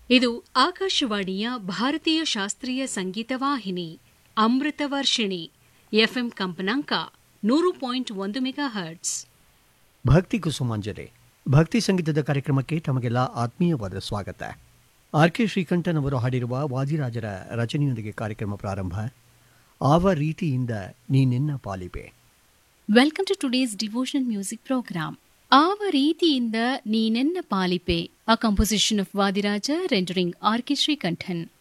ಇದು ಆಕಾಶವಾಣಿಯ ಭಾರತೀಯ ಶಾಸ್ತ್ರೀಯ ಸಂಗೀತ ವಾಹಿನಿ ಅಮೃತ ವರ್ಷಿಣಿ ಎಫ್ಎಂ ಕಂಪನಾಂಕ 100.1 ಮೆಗಾಹರ್ಟ್ಸ್. ಭಕ್ತಿ ಕುಸುಮಾಂಜಲಿ ಭಕ್ತಿ ಸಂಗೀತದ ಕಾರ್ಯಕ್ರಮಕ್ಕೆ ತಮಗೆಲ್ಲ ಆತ್ಮೀಯವಾದ ಸ್ವಾಗತ. ಆರ್ ಕೆ ಶ್ರೀಕಂಠನ್ ಅವರು ಹಾಡಿರುವ ವಾದಿರಾಜರ ರಚನೆಯೊಂದಿಗೆ ಕಾರ್ಯಕ್ರಮ ಪ್ರಾರಂಭ. ಆವ ರೀತಿಯಿಂದ ನೀನೆನ್ನ ಪಾಲಿಪೆ. Welcome to today's devotional music program. ಆವ ರೀತಿಯಿಂದ ನೀನೆನ್ನ ಪಾಲಿಪೆ, a composition of Vadiraja rendering R.K. Srikantan.